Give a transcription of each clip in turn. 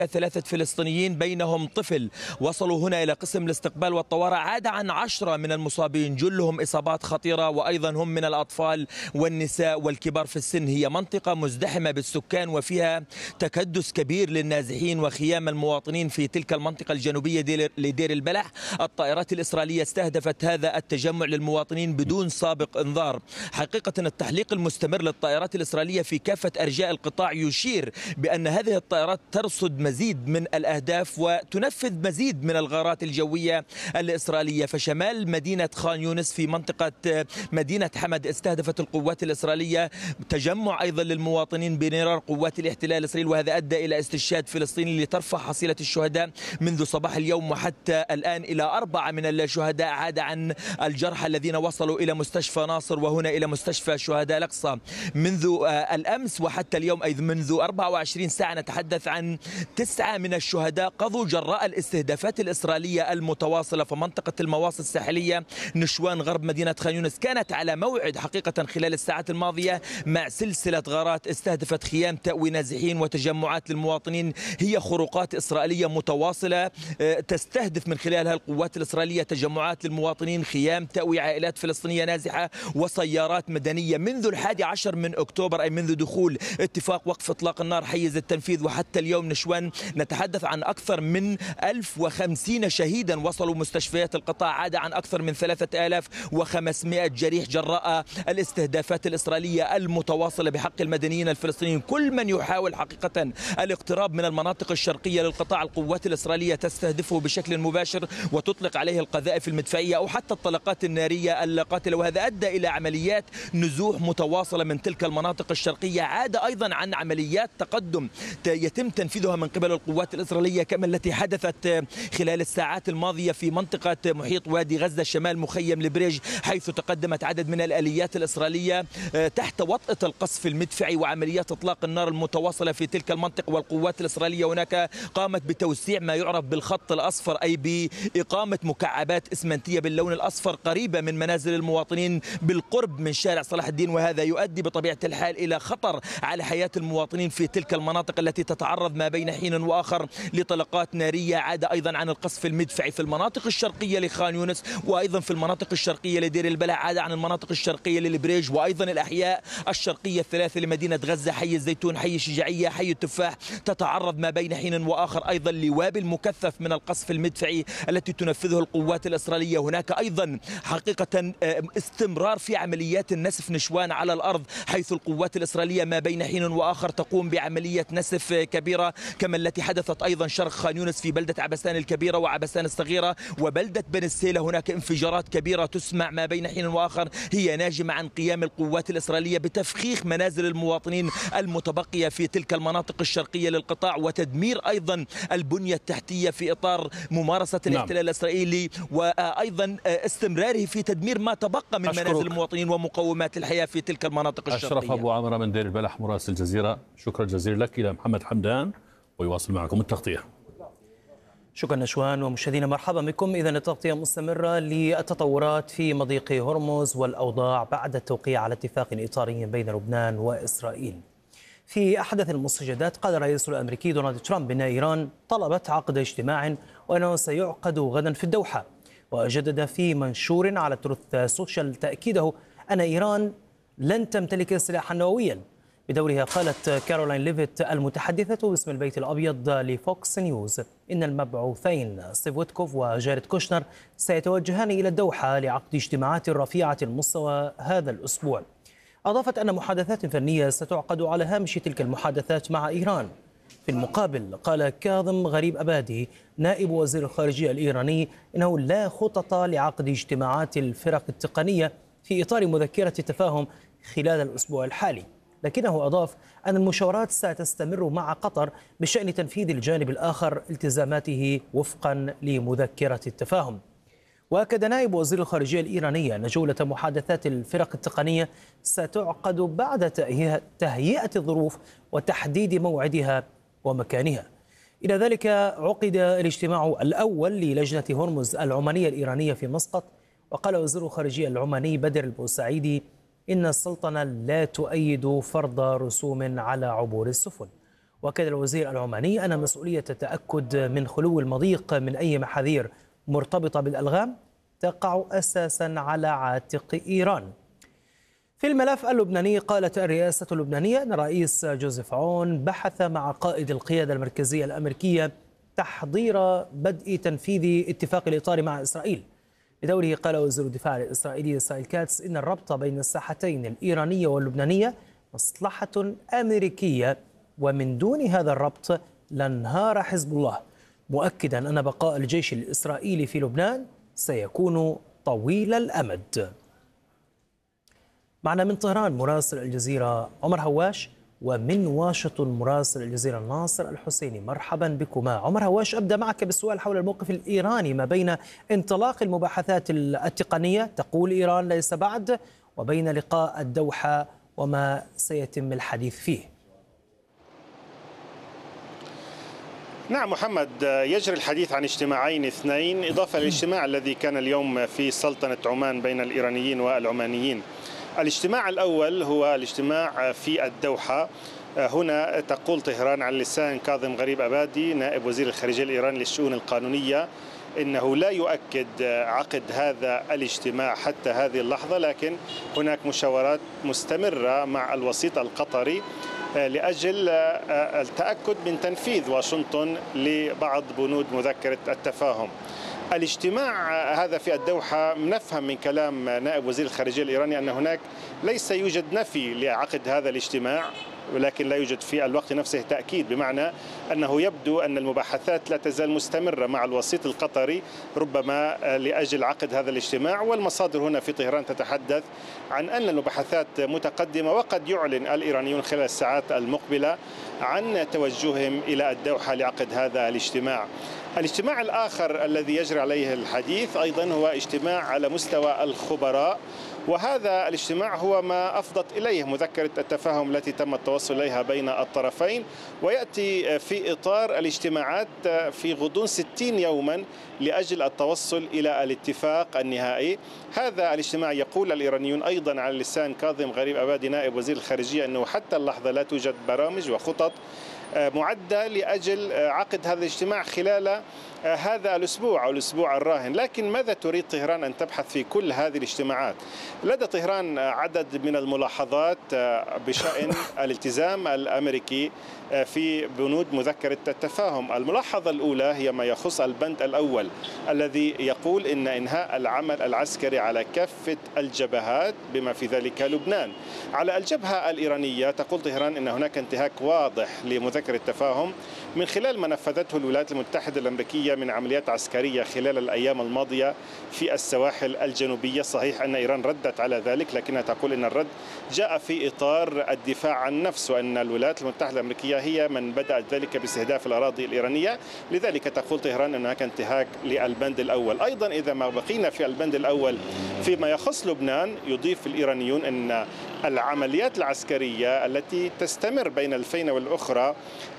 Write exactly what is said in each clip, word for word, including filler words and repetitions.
ثلاثة فلسطينيين بينهم طفل وصلوا هنا إلى قسم الاستقبال والطوارئ. عاد عن عشرة من المصابين جلهم إصابات خطيرة، وأيضا هم من الأطفال والنساء والكبار في السن. هي منطقة مزدحمة بالسكان وفيها تكدس كبير للنازحين وخيام المواطنين في تلك المنطقة الجنوبية لدير البلح. الطائرات الإسرائيلية استهدفت هذا التجمع للمواطنين بدون سابق إنذار. حقيقة التحليق المستمر للطائرات الإسرائيلية في كافة أرجاء القطاع يشير بأن هذه الطائرات ترصد مزيد من الأهداف وتنفذ مزيد من الغارات الجوية الإسرائيلية. فشمال مدينة خان يونس في منطقة مدينة حمد استهدفت القوات الإسرائيلية تجمع أيضا للمواطنين بنيران قوات الاحتلال الإسرائيلي، وهذا أدى إلى استشهاد فلسطيني لترفع حصيلة الشهداء منذ صباح اليوم وحتى الآن إلى أربعة من الشهداء. عاد عن الجرحى الذين وصلوا إلى مستشفى ناصر وهنا إلى مستشفى شهداء الأقصى. منذ الأمس وحتى اليوم أي منذ أربع وعشرين ساعة نتحدث عن تسعة من الشهداء قضوا جراء الاستهدافات الإسرائيلية المتواصلة. فمنطقة المواصل الساحلية نشوان غرب مدينة خان يونس كانت على موعد حقيقة خلال الساعات الماضية مع سلسلة غارات استهدفت خيام تأوي نازحين وتجمعات للمواطنين. هي خروقات إسرائيلية متواصلة تستهدف من خلالها القوات الإسرائيلية تجمعات للمواطنين، خيام تأوي عائلات فلسطينية نازحة وسيارات مدنية. منذ الحادي عشر من أكتوبر أي منذ دخول اتفاق وقف إطلاق النار حيز التنفيذ وحتى اليوم نشوان نتحدث عن أكثر من ألف وخمسين شهيدا وصلوا مستشفيات القطاع. عاد عن أكثر من ثلاثة آلاف وخمسمائة جريح جراء الاستهدافات الإسرائيلية المتواصلة بحق المدنيين الفلسطينيين. كل من يحاول حقيقة الاقتراب من المناطق الشرقية للقطاع القوات الإسرائيلية تستهدفه بشكل مباشر وتطلق عليه القذائف المدفعية أو حتى الطلقات النارية القاتلة، وهذا أدى إلى عمليات نزوح متواصلة من تلك المناطق الشرقية. عاد أيضا عن عمليات تقدم يتم تنفيذها من قبل القوات الإسرائيلية كما التي حدثت خلال الساعات الماضية في منطقة محيط وادي غزة شمال مخيم البريج، حيث تقدمت عدد من الآليات الإسرائيلية تحت وطأة القصف المدفعي وعمليات إطلاق النار المتواصلة في تلك المنطقة. والقوات الإسرائيلية هناك قامت بتوسيع ما يعرف بالخط الأصفر أي بإقامة مكعبات إسمنتية باللون الأصفر قريبة من منازل المواطنين بالقرب من شارع صلاح الدين، وهذا يؤدي بطبيعة الحال إلى خطر على حياة المواطنين في تلك المناطق التي تتعرض ما بين حين وآخر لطلقات نارية. عاد أيضا عن القصف المدفعي في المناطق الشرقية لخان يونس وأيضا في المناطق الشرقية لدير البلح. عاد عن المناطق الشرقية للبريج وأيضا الأحياء الشرقية الثلاثة لمدينة غزة، حي الزيتون، حي الشجاعية، حي التفاح، تتعرض ما بين حين وآخر أيضا لوابل مكثف من القصف المدفعي التي تنفذه القوات الإسرائيلية. هناك أيضا حقيقة استمرار في عمليات النسف نشوان على الأرض، حيث القوات الإسرائيلية ما بين حين وآخر تقوم بعملية نسف كبيرة كما التي حدثت أيضا شرق خان يونس في بلدة عبسان الكبيرة وعبسان الصغيرة وبلدة بن السيلة. هناك انفجارات كبيرة تسمع ما بين حين وآخر هي ناجمة عن قيام القوات الإسرائيلية بتفخيخ منازل المواطنين المتبقية في تلك المناطق الشرقية للقطاع وتدمير أيضا البنية التحتية في إطار ممارسة الاحتلال نعم. الإسرائيلي وأيضا استمراره في تدمير ما تبقى من أشكرك. منازل المواطنين ومقومات الحياة في تلك المناطق الشرقية. أشرف أبو عمرة من دير البلح مراسل الجزيرة، شكرا جزيلا لك. إلى محمد حمدان ويواصل معكم التغطية. شكرا نشوان. ومشاهدينا مرحبا بكم. إذا التغطية مستمرة للتطورات في مضيق هرمز والأوضاع بعد التوقيع على اتفاق إطاري بين لبنان وإسرائيل. في أحدث المستجدات قال الرئيس الأمريكي دونالد ترامب أن إيران طلبت عقد اجتماع وأنه سيعقد غدا في الدوحة، وجدد في منشور على تروث سوشيال تأكيده أن إيران لن تمتلك سلاحا نوويا. بدورها قالت كارولاين ليفيت المتحدثة باسم البيت الأبيض لفوكس نيوز إن المبعوثين ستيف ويتكوف وجاريد كوشنر سيتوجهان إلى الدوحة لعقد اجتماعات رفيعة المستوى هذا الأسبوع. أضافت أن محادثات فنية ستعقد على هامش تلك المحادثات مع إيران. في المقابل قال كاظم غريب أبادي نائب وزير الخارجية الإيراني إنه لا خطط لعقد اجتماعات الفرق التقنية في إطار مذكرة التفاهم خلال الأسبوع الحالي، لكنه أضاف أن المشاورات ستستمر مع قطر بشأن تنفيذ الجانب الآخر التزاماته وفقا لمذكرة التفاهم. وأكد نائب وزير الخارجية الإيراني أن جولة محادثات الفرق التقنية ستعقد بعد تهيئة الظروف وتحديد موعدها ومكانها. إلى ذلك عقد الاجتماع الأول للجنة هرمز العمانية الإيرانية في مسقط، وقال وزير الخارجية العماني بدر البوسعيدي إن السلطنة لا تؤيد فرض رسوم على عبور السفن. وأكد الوزير العماني أن مسؤولية التأكد من خلو المضيق من أي محاذير مرتبطة بالألغام تقع أساسا على عاتق إيران. في الملف اللبناني قالت الرئاسة اللبنانية أن الرئيس جوزيف عون بحث مع قائد القيادة المركزية الأمريكية تحضير بدء تنفيذ اتفاق الإطار مع إسرائيل. بدوره قال وزير الدفاع الإسرائيلي إسرائيل كاتس إن الربط بين الساحتين الإيرانية واللبنانية مصلحة أمريكية، ومن دون هذا الربط لانهار حزب الله، مؤكدا أن بقاء الجيش الإسرائيلي في لبنان سيكون طويل الأمد. معنا من طهران مراسل الجزيرة عمر هواش، ومن واشنطن مراسل الجزيرة ناصر الحسيني. مرحبا بكما. عمر هواش، أبدأ معك بالسؤال حول الموقف الإيراني ما بين انطلاق المباحثات التقنية تقول إيران ليس بعد، وبين لقاء الدوحة وما سيتم الحديث فيه. نعم محمد، يجري الحديث عن اجتماعين اثنين إضافة للاجتماع الذي كان اليوم في سلطنة عمان بين الإيرانيين والعمانيين. الاجتماع الأول هو الاجتماع في الدوحة. هنا تقول طهران على لسان كاظم غريب أبادي نائب وزير الخارجية الإيراني للشؤون القانونية إنه لا يؤكد عقد هذا الاجتماع حتى هذه اللحظة، لكن هناك مشاورات مستمرة مع الوسيط القطري لأجل التأكد من تنفيذ واشنطن لبعض بنود مذكرة التفاهم. الاجتماع هذا في الدوحة نفهم من كلام نائب وزير الخارجية الإيراني أن هناك ليس يوجد نفي لعقد هذا الاجتماع، ولكن لا يوجد في الوقت نفسه تأكيد، بمعنى أنه يبدو أن المباحثات لا تزال مستمرة مع الوسيط القطري ربما لأجل عقد هذا الاجتماع. والمصادر هنا في طهران تتحدث عن أن المباحثات متقدمة، وقد يعلن الإيرانيون خلال الساعات المقبلة عن توجههم إلى الدوحة لعقد هذا الاجتماع. الاجتماع الآخر الذي يجري عليه الحديث أيضا هو اجتماع على مستوى الخبراء، وهذا الاجتماع هو ما أفضت إليه مذكرة التفاهم التي تم التوصل إليها بين الطرفين، ويأتي في إطار الاجتماعات في غضون ستين يوما لأجل التوصل إلى الاتفاق النهائي. هذا الاجتماع يقول الإيرانيون أيضا على لسان كاظم غريب أبادي نائب وزير الخارجية أنه حتى اللحظة لا توجد برامج وخطط معدة لأجل عقد هذا الاجتماع خلال هذا الأسبوع أو الأسبوع الراهن. لكن ماذا تريد طهران أن تبحث في كل هذه الاجتماعات؟ لدى طهران عدد من الملاحظات بشأن الالتزام الأمريكي في بنود مذكرة التفاهم. الملاحظة الأولى هي ما يخص البند الأول الذي يقول إن إنهاء العمل العسكري على كافة الجبهات بما في ذلك لبنان. على الجبهة الإيرانية تقول طهران إن هناك انتهاك واضح لمذكرة التفاهم من خلال ما نفذته الولايات المتحدة الأمريكية من عمليات عسكرية خلال الأيام الماضية في السواحل الجنوبية. صحيح أن إيران ردت على ذلك، لكنها تقول إن الرد جاء في إطار الدفاع عن النفس، وأن الولايات المتحدة الأمريكية هي من بدأت ذلك باستهداف الأراضي الإيرانية. لذلك تقول طهران أن هناك انتهاك للبند الأول. أيضا إذا ما بقينا في البند الأول فيما يخص لبنان، يضيف الإيرانيون أن العمليات العسكرية التي تستمر بين الفينة والأخرى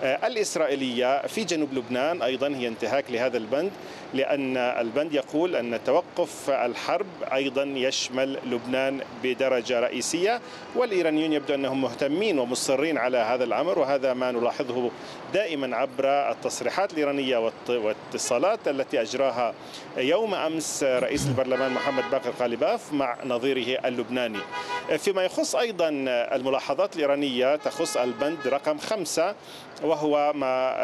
الإسرائيلية في جنوب لبنان أيضا هي انتهاك لهذا البند، لأن البند يقول أن توقف الحرب أيضا يشمل لبنان بدرجة رئيسية، والإيرانيون يبدو أنهم مهتمين ومصرين على هذا الأمر، وهذا ما نلاحظه دائما عبر التصريحات الإيرانية والاتصالات التي أجراها يوم أمس رئيس البرلمان محمد باقر غالباف مع نظيره اللبناني. فيما يخص أيضا الملاحظات الإيرانية تخص البند رقم خمسة، وهو ما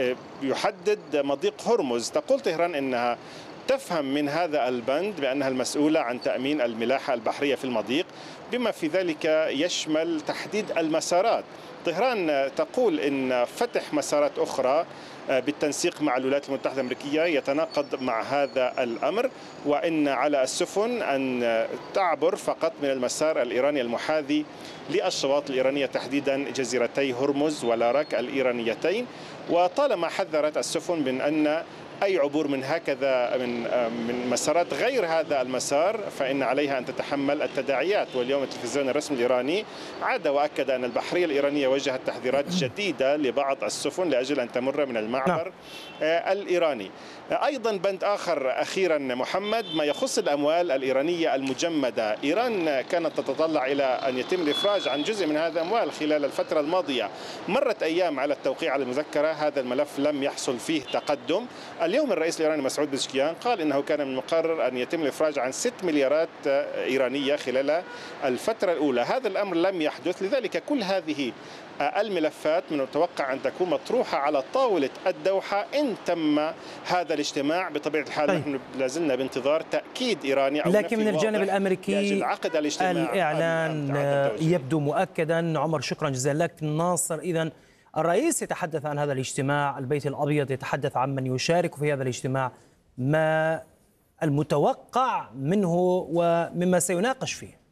يحدد مضيق هرمز. تقول طهران إنها تفهم من هذا البند بأنها المسؤولة عن تأمين الملاحة البحرية في المضيق، بما في ذلك يشمل تحديد المسارات. طهران تقول إن فتح مسارات أخرى بالتنسيق مع الولايات المتحدة الأمريكية يتناقض مع هذا الأمر، وإن على السفن أن تعبر فقط من المسار الإيراني المحاذي للشواطئ الإيرانية، تحديدا جزيرتي هرمز ولاراك الإيرانيتين. وطالما حذرت السفن من أن أي عبور من هكذا من من مسارات غير هذا المسار فإن عليها أن تتحمل التداعيات. واليوم التلفزيون الرسمي الإيراني عاد وأكد أن البحرية الإيرانية وجهت تحذيرات جديدة لبعض السفن لأجل أن تمر من المعبر الإيراني. أيضا بند آخر أخيرا محمد ما يخص الأموال الإيرانية المجمدة. إيران كانت تتطلع إلى أن يتم الإفراج عن جزء من هذه الأموال خلال الفترة الماضية. مرت أيام على التوقيع على المذكرة، هذا الملف لم يحصل فيه تقدم. اليوم الرئيس الإيراني مسعود بزشكيان قال إنه كان من المقرر أن يتم الإفراج عن ست مليارات إيرانية خلال الفترة الأولى. هذا الأمر لم يحدث، لذلك كل هذه الملفات من المتوقع أن تكون مطروحة على طاولة الدوحة إن تم هذا الاجتماع. بطبيعة الحال طيب. نحن لازلنا بانتظار تأكيد إيراني أو لكن من الجانب الأمريكي عقد الإعلان يبدو مؤكدا. عمر شكرا جزيلا لك. ناصر، إذن الرئيس يتحدث عن هذا الاجتماع، البيت الأبيض يتحدث عن من يشارك في هذا الاجتماع، ما المتوقع منه ومما سيناقش فيه؟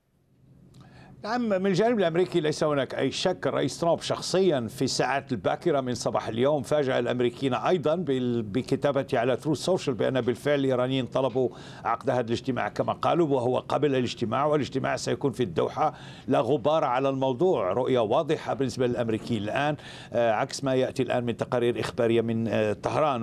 نعم، من الجانب الأمريكي ليس هناك أي شك. الرئيس ترامب شخصيا في الساعات الباكرة من صباح اليوم فاجأ الأمريكيين أيضا بكتابته على تروث سوشيال بأن بالفعل الإيرانيين طلبوا عقد هذا الاجتماع كما قالوا، وهو قبل الاجتماع، والاجتماع سيكون في الدوحة. لا غبار على الموضوع، رؤية واضحة بالنسبة للأمريكيين الآن عكس ما يأتي الآن من تقارير إخبارية من طهران.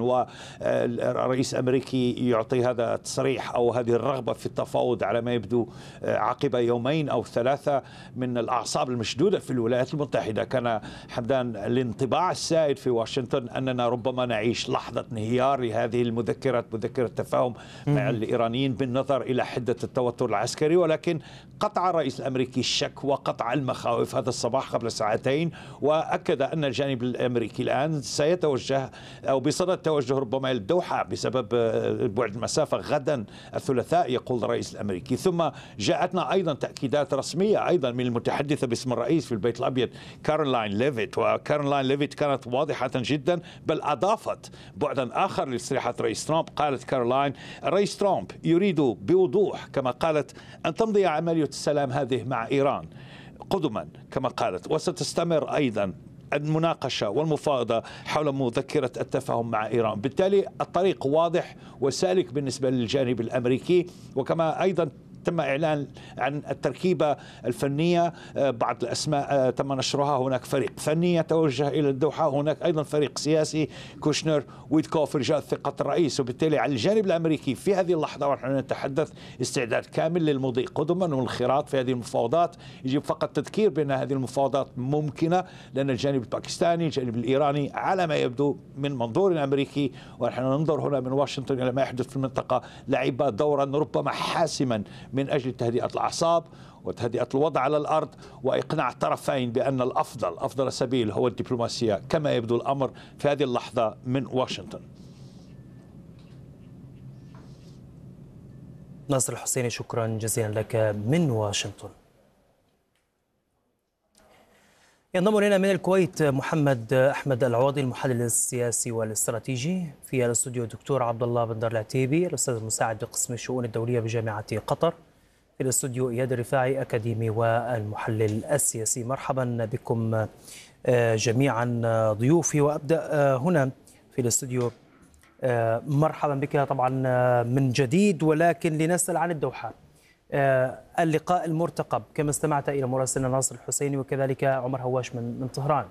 والرئيس الأمريكي يعطي هذا التصريح أو هذه الرغبة في التفاوض على ما يبدو عقب يومين أو ثلاثة من الأعصاب المشدودة في الولايات المتحدة. كان حمدان الانطباع السائد في واشنطن أننا ربما نعيش لحظة انهيار لهذه المذكرة، مذكرة تفاهم مع الإيرانيين بالنظر إلى حدة التوتر العسكري، ولكن قطع الرئيس الأمريكي الشك وقطع المخاوف هذا الصباح قبل ساعتين، وأكد أن الجانب الأمريكي الآن سيتوجه أو بصدد توجه ربما إلى الدوحة بسبب بعد المسافة غدا الثلاثاء، يقول الرئيس الأمريكي. ثم جاءتنا أيضا تأكيدات رسمية أيضا من المتحدثة باسم الرئيس في البيت الأبيض كارولين ليفيت، وكارولين ليفيت كانت واضحة جدا، بل أضافت بعدا آخر لتصريحات رئيس ترامب. قالت كارولين: الرئيس ترامب يريد بوضوح كما قالت أن تمضي عملية السلام هذه مع إيران قدما كما قالت، وستستمر أيضا المناقشة والمفاوضة حول مذكرة التفاهم مع إيران. بالتالي الطريق واضح وسالك بالنسبة للجانب الأمريكي. وكما أيضا تم إعلان عن التركيبة الفنية، بعض الأسماء تم نشرها. هناك فريق فني يتوجه إلى الدوحة، هناك أيضا فريق سياسي، كوشنر، ويتكوف، رجال ثقة الرئيس. وبالتالي على الجانب الأمريكي في هذه اللحظة ونحن نتحدث استعداد كامل للمضي قدما والانخراط في هذه المفاوضات. يجب فقط تذكير بأن هذه المفاوضات ممكنة لأن الجانب الباكستاني، الجانب الإيراني على ما يبدو من منظور أمريكي، ونحن ننظر هنا من واشنطن إلى ما يحدث في المنطقة، لعب دورا ربما حاسما من أجل تهدئة الأعصاب وتهدئة الوضع على الأرض وإقناع الطرفين بأن الأفضل أفضل سبيل هو الدبلوماسية كما يبدو الأمر في هذه اللحظة من واشنطن. ناصر الحسيني، شكرا جزيلا لك من واشنطن. ينضم إلينا من الكويت محمد أحمد العوضي، المحلل السياسي والاستراتيجي. في الاستوديو الدكتور عبد الله بن دار العتيبي، الأستاذ المساعد بقسم الشؤون الدولية بجامعة قطر. في الاستوديو إياد الرفاعي، أكاديمي والمحلل السياسي. مرحبا بكم جميعا ضيوفي، وأبدأ هنا في الاستوديو. مرحبا بك طبعا من جديد، ولكن لنسأل عن الدوحة. اللقاء المرتقب كما استمعت إلى مراسلنا ناصر الحسيني وكذلك عمر هواش من من طهران،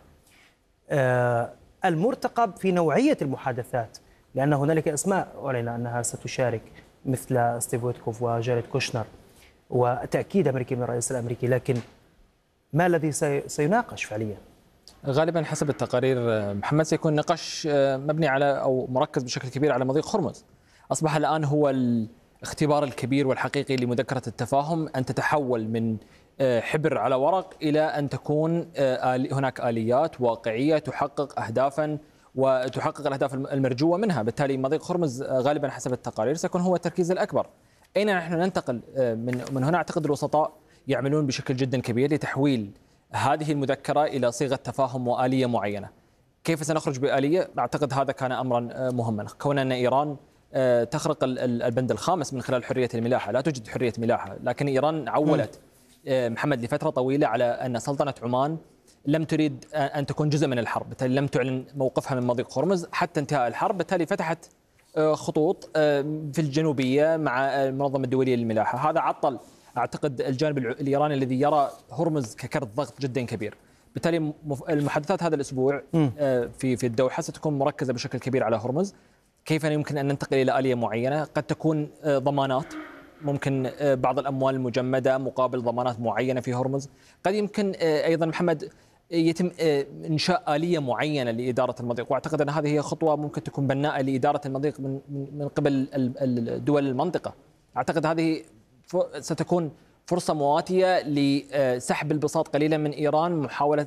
المرتقب في نوعية المحادثات، لأن هنالك أسماء أعلن أنها ستشارك مثل ستيف ويتكوف وجاريد كوشنر وتأكيد أمريكي من الرئيس الأمريكي، لكن ما الذي سيناقش فعليا؟ غالبا حسب التقارير محمد سيكون نقاش مبني على أو مركز بشكل كبير على مضيق هرمز. أصبح الآن هو الاختبار الكبير والحقيقي لمذكرة التفاهم، أن تتحول من حبر على ورق إلى أن تكون هناك آليات واقعية تحقق أهدافا وتحقق الأهداف المرجوة منها. بالتالي مضيق هرمز غالبا حسب التقارير سيكون هو التركيز الأكبر. أين نحن ننتقل من من هنا؟ أعتقد الوسطاء يعملون بشكل جدا كبير لتحويل هذه المذكرة إلى صيغة تفاهم وآلية معينة. كيف سنخرج بآلية؟ أعتقد هذا كان أمرا مهما، كون أن إيران تخرق البند الخامس من خلال حرية الملاحة. لا توجد حرية ملاحة، لكن إيران عولت محمد لفترة طويلة على أن سلطنة عمان لم تريد أن تكون جزء من الحرب، بالتالي لم تعلن موقفها من مضيق هرمز حتى انتهاء الحرب، بالتالي فتحت خطوط في الجنوبية مع المنظمة الدولية للملاحة. هذا عطل أعتقد الجانب الإيراني الذي يرى هرمز ككرت ضغط جدا كبير. بالتالي المحادثات هذا الأسبوع في في الدوحة ستكون مركزة بشكل كبير على هرمز. كيف يمكن أن ننتقل إلى آلية معينة؟ قد تكون ضمانات، ممكن بعض الأموال المجمدة مقابل ضمانات معينة في هرمز. قد يمكن أيضا محمد يتم إنشاء آلية معينة لإدارة المضيق، وأعتقد أن هذه هي خطوة ممكن تكون بناءة لإدارة المضيق من من قبل الدول المنطقة. أعتقد هذه ستكون فرصة مواتية لسحب البساط قليلا من إيران، محاولة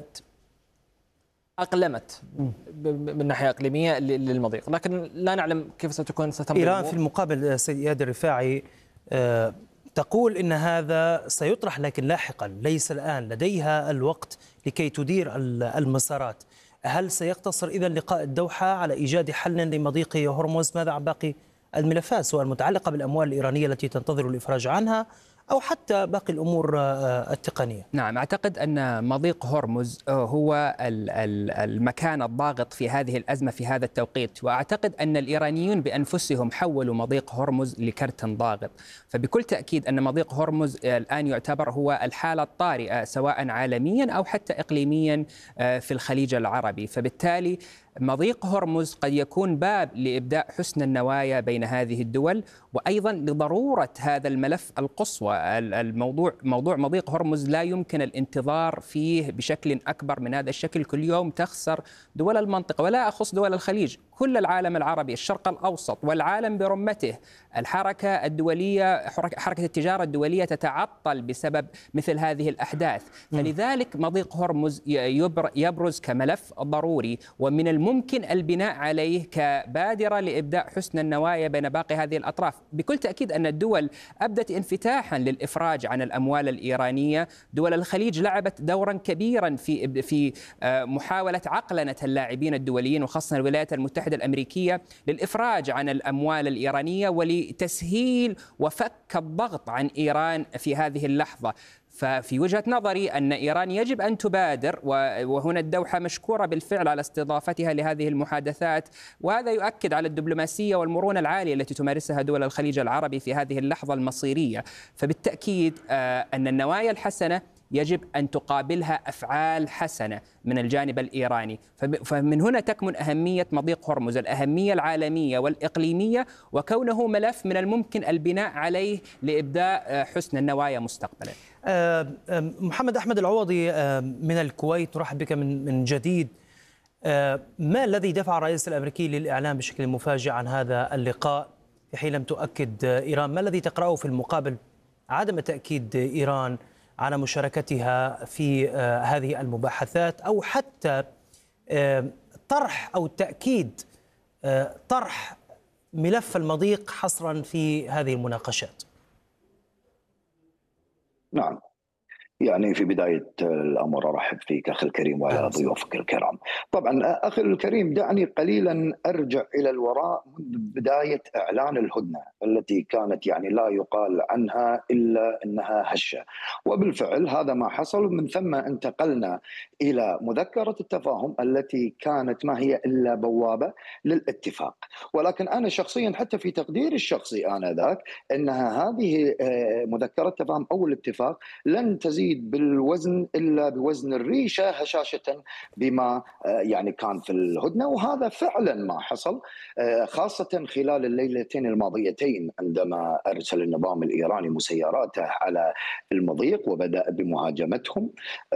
أقلمت من ناحية إقليمية للمضيق، لكن لا نعلم كيف ستكون ستمضي إيران في المقابل سيد إياد الرفاعي تقول إن هذا سيطرح لكن لاحقا، ليس الآن، لديها الوقت لكي تدير المسارات. هل سيقتصر إذن لقاء الدوحة على إيجاد حل لمضيق هرمز؟ ماذا عن باقي الملفات سواء المتعلقة بالأموال الإيرانية التي تنتظر الإفراج عنها أو حتى باقي الأمور التقنية؟ نعم، أعتقد أن مضيق هرمز هو المكان الضاغط في هذه الأزمة في هذا التوقيت، وأعتقد أن الإيرانيون بأنفسهم حولوا مضيق هرمز لكرت ضاغط. فبكل تأكيد أن مضيق هرمز الآن يعتبر هو الحالة الطارئة سواء عالميا أو حتى إقليميا في الخليج العربي. فبالتالي مضيق هرمز قد يكون باب لإبداء حسن النوايا بين هذه الدول، وأيضا لضرورة هذا الملف القصوى. الموضوع موضوع مضيق هرمز لا يمكن الانتظار فيه بشكل أكبر من هذا الشكل. كل يوم تخسر دول المنطقة، ولا أخص دول الخليج، كل العالم العربي، الشرق الأوسط والعالم برمته. الحركة الدولية، حركة التجارة الدولية تتعطل بسبب مثل هذه الأحداث. فلذلك مضيق هرمز يبرز كملف ضروري، ومن الممكن البناء عليه كبادرة لإبداء حسن النوايا بين باقي هذه الأطراف. بكل تأكيد أن الدول أبدت انفتاحا للإفراج عن الأموال الإيرانية. دول الخليج لعبت دورا كبيرا في في محاولة عقلنة اللاعبين الدوليين وخاصة الولايات المتحدة الأمريكية للإفراج عن الأموال الإيرانية ولتسهيل وفك الضغط عن إيران في هذه اللحظة. ففي وجهة نظري أن إيران يجب أن تبادر، وهنا الدوحة مشكورة بالفعل على استضافتها لهذه المحادثات، وهذا يؤكد على الدبلوماسية والمرونة العالية التي تمارسها دول الخليج العربي في هذه اللحظة المصيرية. فبالتأكيد أن النوايا الحسنة يجب أن تقابلها أفعال حسنة من الجانب الإيراني. فمن هنا تكمن أهمية مضيق هرمز، الأهمية العالمية والإقليمية، وكونه ملف من الممكن البناء عليه لإبداء حسن النوايا مستقبلا. محمد أحمد العوضي من الكويت، نرحب بك من من جديد. ما الذي دفع الرئيس الأمريكي للإعلان بشكل مفاجئ عن هذا اللقاء في حين لم تؤكد إيران؟ ما الذي تقرأه في المقابل عدم تأكيد إيران على مشاركتها في هذه المباحثات، أو حتى طرح أو تأكيد طرح ملف المضيق حصرا في هذه المناقشات؟ نعم، يعني في بداية الأمر أرحب فيك أخي الكريم وعلى ضيوفك الكرام. طبعا أخي الكريم، دعني قليلا أرجع إلى الوراء منذ بداية إعلان الهدنة التي كانت يعني لا يقال عنها إلا أنها هشة، وبالفعل هذا ما حصل. ومن ثم انتقلنا إلى مذكرة التفاهم التي كانت ما هي إلا بوابة للاتفاق. ولكن أنا شخصيا حتى في تقديري الشخصي آنذاك أنها هذه مذكرة التفاهم أو الاتفاق لن تزيد بالوزن إلا بوزن الريشة هشاشة بما يعني كان في الهدنة، وهذا فعلا ما حصل، خاصة خلال الليلتين الماضيتين عندما أرسل النظام الإيراني مسيراته على المضيق وبدأ بمهاجمتهم.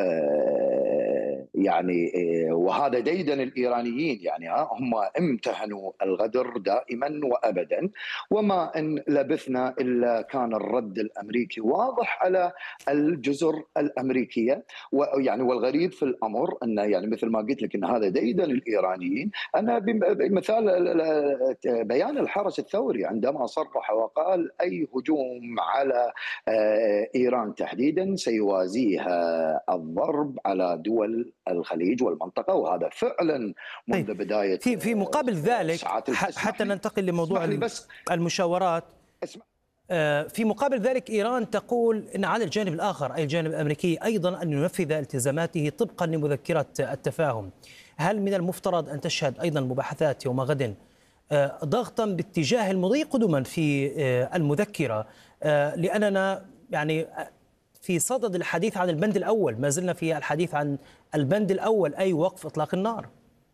يعني وهذا ديدن الإيرانيين، يعني هم امتهنوا الغدر دائما وأبدا، وما إن لبثنا إلا كان الرد الأمريكي واضح على الجزر الأمريكية. ويعني والغريب في الأمر أن يعني مثل ما قلت لك أن هذا ديدن الإيرانيين. أنا بمثال بيان الحرس الثوري عندما صرح وقال أي هجوم على إيران تحديدا سيوازيها الضرب على دول الخليج والمنطقة، وهذا فعلا منذ بداية. في في مقابل ذلك حتى ننتقل لموضوع المشاورات. في مقابل ذلك إيران تقول أن على الجانب الآخر أي الجانب الأمريكي أيضا أن ينفذ التزاماته طبقا لمذكرة التفاهم. هل من المفترض أن تشهد أيضا المباحثات يوم غد ضغطا باتجاه المضي قدما في المذكرة، لأننا يعني في صدد الحديث عن البند الأول، ما زلنا في الحديث عن البند الأول أي وقف إطلاق النار؟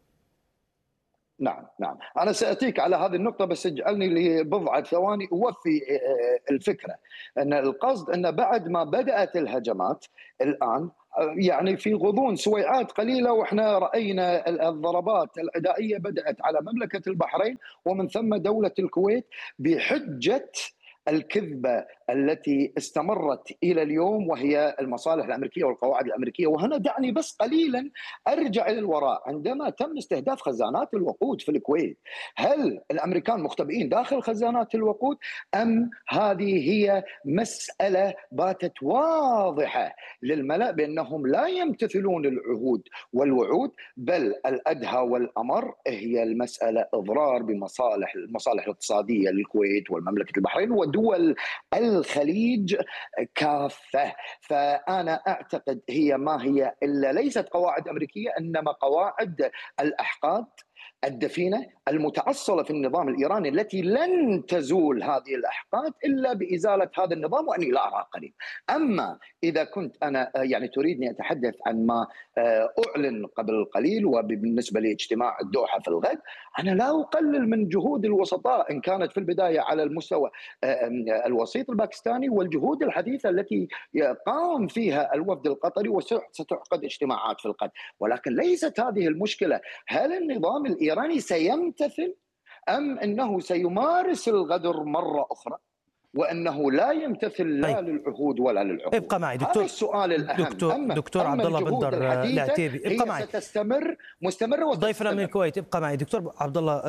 نعم نعم أنا سأتيك على هذه النقطة، بس اجعلني لبضعة ثواني أوفي الفكرة. أن القصد أن بعد ما بدأت الهجمات الآن يعني في غضون سويعات قليلة وإحنا رأينا الضربات العدائية بدأت على مملكة البحرين ومن ثم دولة الكويت بحجة الكذبة التي استمرت إلى اليوم وهي المصالح الأمريكية والقواعد الأمريكية. وهنا دعني بس قليلا أرجع إلى الوراء. عندما تم استهداف خزانات الوقود في الكويت، هل الأمريكان مختبئين داخل خزانات الوقود أم هذه هي مسألة باتت واضحة للملأ بأنهم لا يمتثلون العهود والوعود، بل الأدهى والأمر هي المسألة إضرار بمصالح المصالح الاقتصادية للكويت والمملكة البحرين ودول الخليج كافة. فأنا أعتقد هي ما هي إلا ليست قواعد أمريكية، إنما قواعد الأحقاد الدفينة المتأصلة في النظام الإيراني التي لن تزول هذه الأحقاد إلا بإزالة هذا النظام، وأني لا أرى قريب. أما إذا كنت أنا يعني تريدني أتحدث عن ما أعلن قبل قليل وبالنسبة لاجتماع الدوحة في الغد، أنا لا أقلل من جهود الوسطاء إن كانت في البداية على المستوى الوسيط الباكستاني والجهود الحديثة التي قام فيها الوفد القطري وستعقد اجتماعات في الغد. ولكن ليست هذه المشكلة. هل النظام الإيراني سيمتثل أم أنه سيمارس الغدر مرة أخرى وأنه لا يمتثل لا طيب. للعهود ولا للعقود؟ ابقى معي دكتور. هذا السؤال الأهم. دكتور, أما دكتور أما عبد الله بندر العتيبي، ابقى معي. ستستمر مستمرة ضيفنا من الكويت، ابقى معي دكتور عبد الله.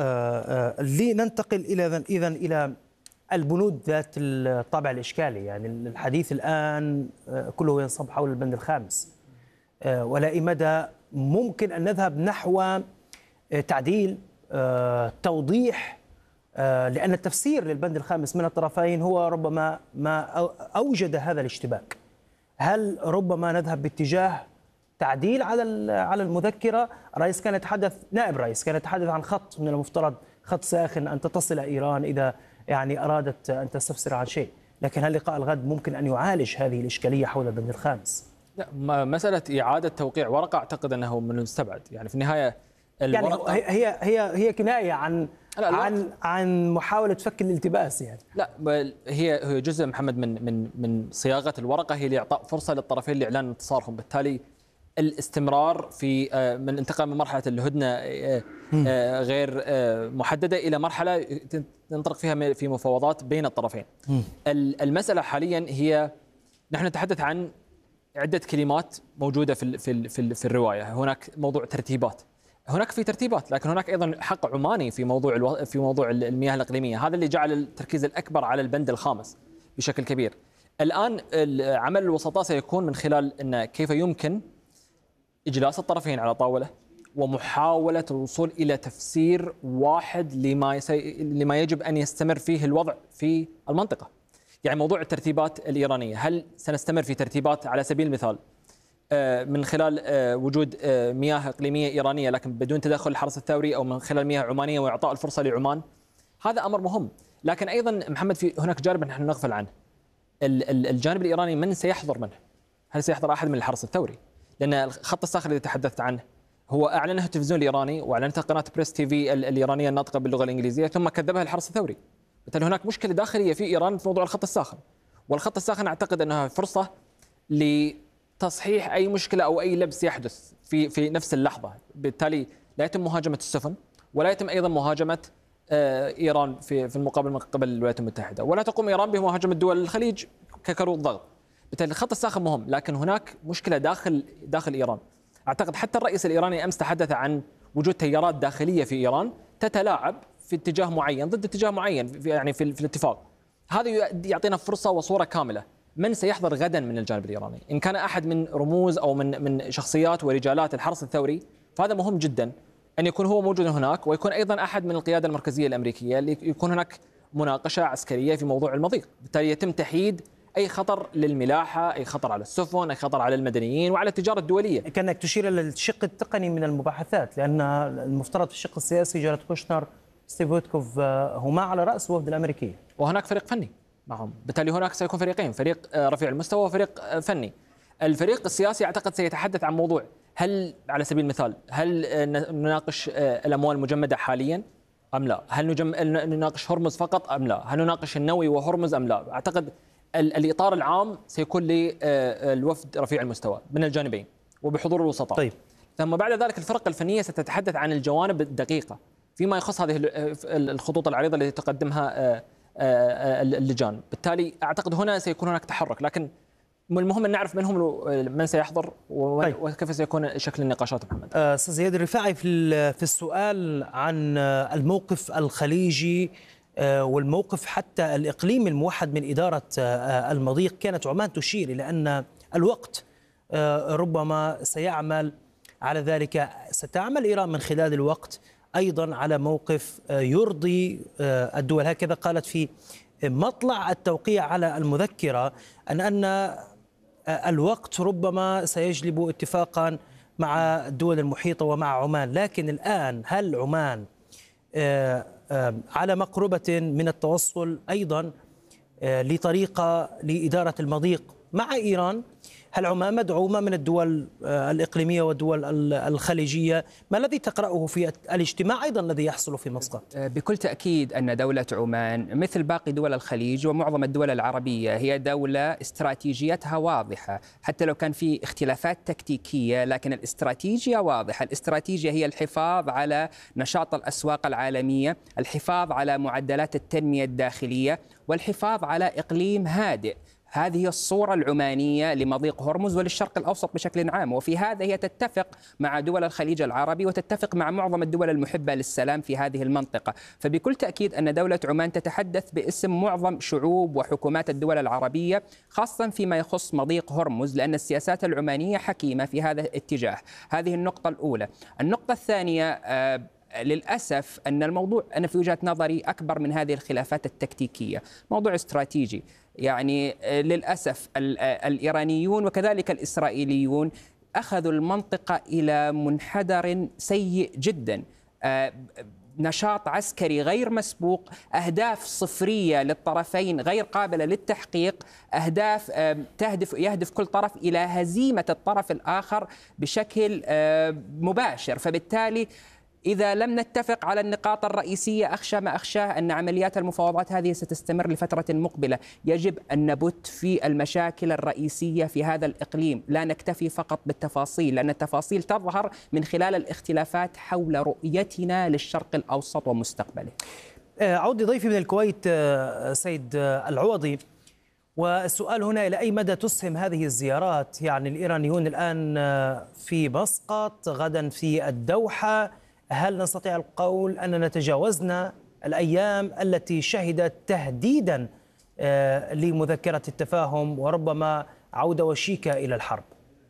لننتقل إلى إذا إلى البنود ذات الطابع الإشكالي. يعني الحديث الآن كله ينصب حول البند الخامس، ولا أي مدى ممكن أن نذهب نحو تعديل توضيح، لأن التفسير للبند الخامس من الطرفين هو ربما ما أوجد هذا الاشتباك. هل ربما نذهب باتجاه تعديل على على المذكرة؟ رئيس كان يتحدث، نائب رئيس كان يتحدث عن خط من المفترض خط ساخن أن تتصل إيران إذا يعني أرادت أن تستفسر عن شيء، لكن هل لقاء الغد ممكن أن يعالج هذه الإشكالية حول البند الخامس؟ لا، مسألة إعادة توقيع ورقة أعتقد أنه من المستبعد. يعني في النهاية يعني هي هي هي كناية عن لا لا عن عن محاولة فك الالتباس. يعني لا، هي هي جزء محمد من من من صياغة الورقة هي لإعطاء فرصة للطرفين لإعلان انتصارهم، بالتالي الاستمرار في من انتقال من مرحلة الهدنة غير محددة إلى مرحلة تنطلق فيها في مفاوضات بين الطرفين. المسألة حاليا هي نحن نتحدث عن عدة كلمات موجودة في في في, في الرواية. هناك موضوع ترتيبات، هناك في ترتيبات، لكن هناك ايضا حق عماني في موضوع الو... في موضوع المياه الاقليميه. هذا اللي جعل التركيز الاكبر على البند الخامس بشكل كبير. الان عمل الوسطاء سيكون من خلال ان كيف يمكن اجلاس الطرفين على طاوله ومحاوله الوصول الى تفسير واحد لما يسي... لما يجب ان يستمر فيه الوضع في المنطقه. يعني موضوع الترتيبات الايرانيه، هل سنستمر في ترتيبات على سبيل المثال من خلال وجود مياه إقليمية إيرانية لكن بدون تدخل الحرس الثوري، أو من خلال مياه عمانية وإعطاء الفرصة لعمان؟ هذا أمر مهم. لكن أيضا محمد في هناك جانب نحن نغفل عنه، الجانب الإيراني من سيحضر منه؟ هل سيحضر أحد من الحرس الثوري؟ لأن الخط الساخن الذي تحدثت عنه هو أعلنه التلفزيون الإيراني وأعلنتها قناة بريس تي في الإيرانية الناطقة باللغة الإنجليزية، ثم كذبها الحرس الثوري. بالتالي هناك مشكلة داخلية في إيران في موضوع الخط الساخن، والخط الساخن أعتقد أنها فرصة ل تصحيح أي مشكلة أو أي لبس يحدث في في نفس اللحظة. بالتالي لا يتم مهاجمة السفن، ولا يتم أيضا مهاجمة إيران في في المقابل من قبل الولايات المتحدة، ولا تقوم إيران بمهاجمة دول الخليج ككروت ضغط. بالتالي الخط الساخن مهم، لكن هناك مشكلة داخل داخل إيران. أعتقد حتى الرئيس الإيراني أمس تحدث عن وجود تيارات داخلية في إيران تتلاعب في اتجاه معين ضد اتجاه معين في يعني في, في الاتفاق. هذا يعطينا فرصة وصورة كاملة من سيحضر غدا من الجانب الإيراني. إن كان أحد من رموز أو من من شخصيات ورجالات الحرس الثوري فهذا مهم جدا أن يكون هو موجود هناك، ويكون أيضا أحد من القيادة المركزية الأمريكية، اللي يكون هناك مناقشة عسكرية في موضوع المضيق، بالتالي يتم تحييد أي خطر للملاحة، أي خطر على السفن، أي خطر على المدنيين وعلى التجارة الدولية. كأنك تشير إلى الشق التقني من المباحثات، لأن المفترض في الشق السياسي جارد كوشنر ستيف ويتكوف هما على رأس الوفد الأمريكي، وهناك فريق فني معهم، بالتالي هناك سيكون فريقين، فريق رفيع المستوى وفريق فني. الفريق السياسي أعتقد سيتحدث عن موضوع، هل على سبيل المثال هل نناقش الأموال المجمدة حاليا أم لا؟ هل نناقش هرمز فقط أم لا؟ هل نناقش النووي وهرمز أم لا؟ أعتقد الإطار العام سيكون للوفد رفيع المستوى من الجانبين وبحضور الوسطاء. طيب. ثم بعد ذلك الفرق الفنية ستتحدث عن الجوانب الدقيقة فيما يخص هذه الخطوط العريضة التي تقدمها اللجان، بالتالي أعتقد هنا سيكون هناك تحرك، لكن المهم أن نعرف من هم من سيحضر وكيف سيكون شكل النقاشات. محمد أستاذ زياد الرفاعي، في في السؤال عن الموقف الخليجي والموقف حتى الإقليمي الموحد من إدارة المضيق، كانت عمان تشير إلى أن الوقت ربما سيعمل على ذلك، ستعمل إيران من خلال الوقت أيضا على موقف يرضي الدول. هكذا قالت في مطلع التوقيع على المذكرة أن أن الوقت ربما سيجلب اتفاقا مع الدول المحيطة ومع عمان. لكن الآن هل عمان على مقربة من التوصل أيضا لطريقة لإدارة المضيق مع إيران؟ هل عمان مدعومة من الدول الإقليمية والدول الخليجية؟ ما الذي تقرأه في الاجتماع أيضا الذي يحصل في مسقط؟ بكل تأكيد أن دولة عمان مثل باقي دول الخليج ومعظم الدول العربية هي دولة استراتيجيتها واضحة، حتى لو كان في اختلافات تكتيكية لكن الاستراتيجية واضحة. الاستراتيجية هي الحفاظ على نشاط الأسواق العالمية، الحفاظ على معدلات التنمية الداخلية، والحفاظ على إقليم هادئ. هذه الصورة العمانية لمضيق هرمز وللشرق الأوسط بشكل عام، وفي هذا هي تتفق مع دول الخليج العربي وتتفق مع معظم الدول المحبة للسلام في هذه المنطقة. فبكل تأكيد أن دولة عمان تتحدث باسم معظم شعوب وحكومات الدول العربية، خاصة فيما يخص مضيق هرمز، لأن السياسات العمانية حكيمة في هذا الاتجاه. هذه النقطة الأولى. النقطة الثانية، آه للأسف أن الموضوع أنا في وجهة نظري أكبر من هذه الخلافات التكتيكية، موضوع استراتيجي. يعني للأسف الإيرانيون وكذلك الإسرائيليون أخذوا المنطقة إلى منحدر سيء جدا، نشاط عسكري غير مسبوق، أهداف صفرية للطرفين غير قابلة للتحقيق، أهداف تهدف يهدف كل طرف إلى هزيمة الطرف الآخر بشكل مباشر. فبالتالي إذا لم نتفق على النقاط الرئيسية أخشى ما أخشاه أن عمليات المفاوضات هذه ستستمر لفترة مقبلة. يجب أن نبت في المشاكل الرئيسية في هذا الإقليم، لا نكتفي فقط بالتفاصيل، لأن التفاصيل تظهر من خلال الاختلافات حول رؤيتنا للشرق الأوسط ومستقبله. أعود لضيفي من الكويت سيد العوضي، والسؤال هنا إلى أي مدى تسهم هذه الزيارات؟ يعني الإيرانيون الآن في مسقط، غدا في الدوحة، هل نستطيع القول أننا تجاوزنا الأيام التي شهدت تهديدا لمذكرة التفاهم وربما عودة وشيكة إلى الحرب؟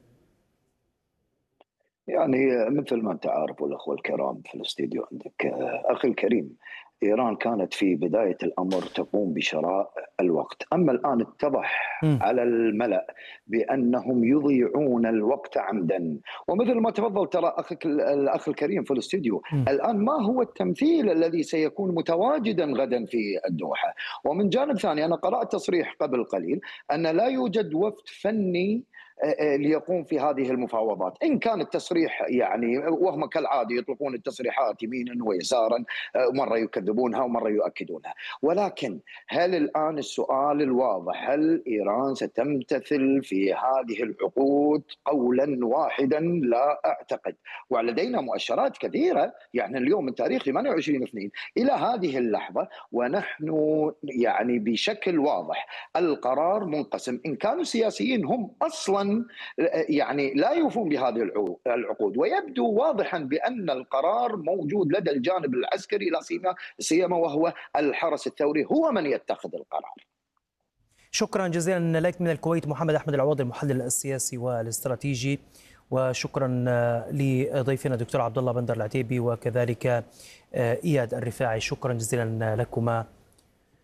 يعني مثل ما أنت عارف والأخوة الكرام في الاستديو عندك أخي الكريم، إيران كانت في بداية الأمر تقوم بشراء الوقت، أما الآن اتضح م. على الملأ بأنهم يضيعون الوقت عمدا. ومثل ما تفضل ترى أخك الأخ الكريم في الاستديو، م. الآن ما هو التمثيل الذي سيكون متواجدا غدا في الدوحة؟ ومن جانب ثاني أنا قرأت تصريح قبل قليل أن لا يوجد وفد فني ليقوم في هذه المفاوضات. إن كان التصريح يعني وهم كالعادة يطلقون التصريحات يمينا ويسارا، مرة يكذبونها ومرة يؤكدونها، ولكن هل الآن السؤال الواضح، هل إيران ستمتثل في هذه العقود قولا واحدا؟ لا أعتقد، ولدينا مؤشرات كثيرة. يعني اليوم من تاريخ ثمانية وعشرين اثنين إلى هذه اللحظة ونحن يعني بشكل واضح القرار منقسم. إن كانوا السياسيين هم أصلا يعني لا يوفون بهذه العقود، ويبدو واضحا بأن القرار موجود لدى الجانب العسكري لا سيما وهو الحرس الثوري هو من يتخذ القرار. شكرا جزيلا لك من الكويت محمد أحمد العوضي المحلل السياسي والاستراتيجي، وشكرا لضيفنا الدكتور عبد الله بندر العتيبي وكذلك إياد الرفاعي. شكرا جزيلا لكما.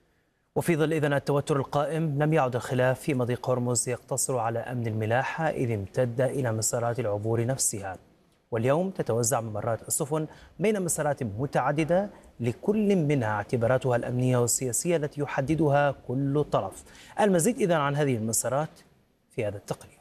وفي ظل إذن التوتر القائم لم يعد الخلاف في مضيق هرمز يقتصر على أمن الملاحة، إذ امتد إلى مسارات العبور نفسها. واليوم تتوزع ممرات السفن بين مسارات متعددة لكل منها اعتباراتها الأمنية والسياسية التي يحددها كل طرف. المزيد إذن عن هذه المسارات في هذا التقرير.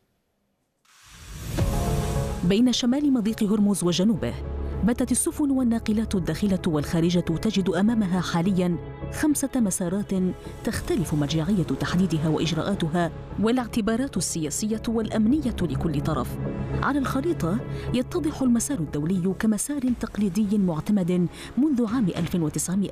بين شمال مضيق هرمز وجنوبه باتت السفن والناقلات الداخلة والخارجة تجد أمامها حالياً خمسة مسارات تختلف مرجعية تحديدها وإجراءاتها والاعتبارات السياسية والأمنية لكل طرف. على الخريطة يتضح المسار الدولي كمسار تقليدي معتمد منذ عام ألف وتسعمائة